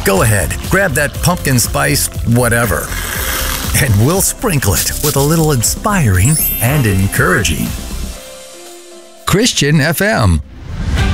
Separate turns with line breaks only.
Go ahead, grab that pumpkin spice whatever, and we'll sprinkle it with a little inspiring and encouraging. Christian FM.